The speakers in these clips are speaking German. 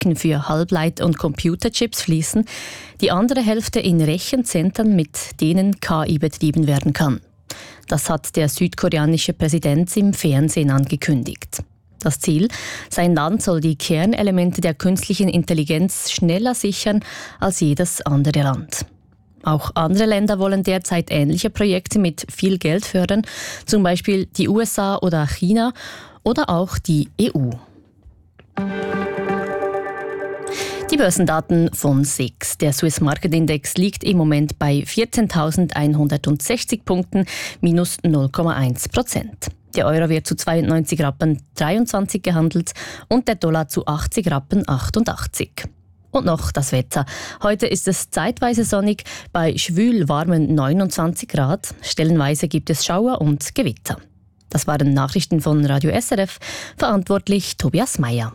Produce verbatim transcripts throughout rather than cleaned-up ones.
Stecken für Halbleit- und Computerchips fließen, die andere Hälfte in Rechenzentren, mit denen K I betrieben werden kann. Das hat der südkoreanische Präsident im Fernsehen angekündigt. Das Ziel: Sein Land soll die Kernelemente der künstlichen Intelligenz schneller sichern als jedes andere Land. Auch andere Länder wollen derzeit ähnliche Projekte mit viel Geld fördern, zum Beispiel die U S A oder China oder auch die E U. Die Börsendaten von S I X. Der Swiss Market Index liegt im Moment bei vierzehntausendeinhundertsechzig Punkten, minus null Komma eins Prozent. Der Euro wird zu zweiundneunzig Rappen dreiundzwanzig gehandelt und der Dollar zu achtzig Rappen achtundachtzig. Und noch das Wetter. Heute ist es zeitweise sonnig, bei schwül warmen neunundzwanzig Grad. Stellenweise gibt es Schauer und Gewitter. Das waren Nachrichten von Radio S R F. Verantwortlich Tobias Meyer.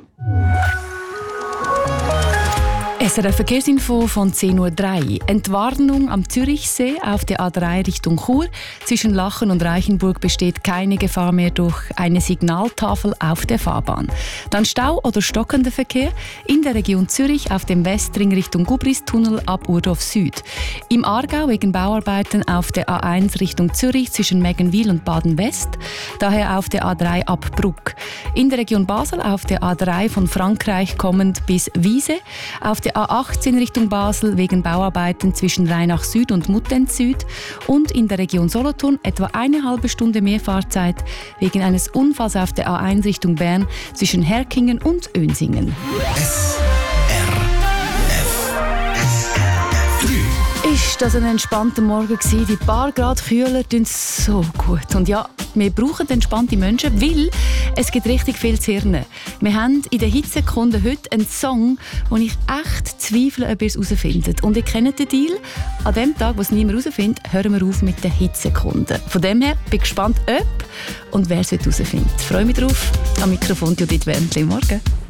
S R F Verkehrsinfo von zehn Uhr drei. Entwarnung am Zürichsee auf der A drei Richtung Chur. Zwischen Lachen und Reichenburg besteht keine Gefahr mehr durch eine Signaltafel auf der Fahrbahn. Dann Stau oder stockender Verkehr in der Region Zürich auf dem Westring Richtung Gubristunnel ab Urdorf Süd. Im Aargau wegen Bauarbeiten auf der A eins Richtung Zürich zwischen Meggenwil und Baden-West. Daher auf der A drei ab Bruck. In der Region Basel auf der A drei von Frankreich kommend bis Wiese. Auf der A achtzehn Richtung Basel wegen Bauarbeiten zwischen Rheinach Süd und Muttenz Süd und in der Region Solothurn etwa eine halbe Stunde mehr Fahrzeit wegen eines Unfalls auf der A eins Richtung Bern zwischen Herkingen und Önsingen. S R F Ist das ein entspannter Morgen gewesen? Die paar Grad kühler tun so gut. Und ja, wir brauchen entspannte Menschen, weil es gibt richtig viel zu hirnen. Wir haben in den Hitzekunden heute einen Song, wo ich echt zweifle, ob ihr es herausfindet. Und ihr kennt den Deal. An dem Tag, wo es niemand herausfindet, hören wir auf mit den Hitzekunden. Von dem her bin ich gespannt, ob und wer es herausfindet. Ich freue mich drauf. Am Mikrofon Judith Wendli. Morgen.